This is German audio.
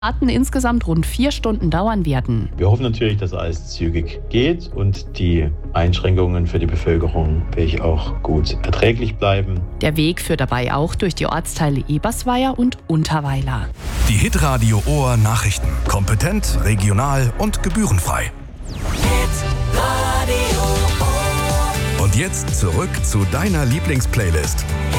Fahrten insgesamt rund 4 Stunden dauern werden. Wir hoffen natürlich, dass alles zügig geht und die Einschränkungen für die Bevölkerung wirklich auch gut erträglich bleiben. Der Weg führt dabei auch durch die Ortsteile Ebersweier und Unterweiler. Die Hitradio Ohr Nachrichten. Kompetent, regional und gebührenfrei. Und jetzt zurück zu deiner Lieblingsplaylist.